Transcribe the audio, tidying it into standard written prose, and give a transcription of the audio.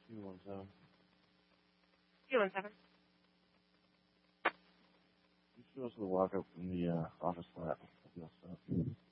217. 217. You show us the walk up from the office flat. Yes,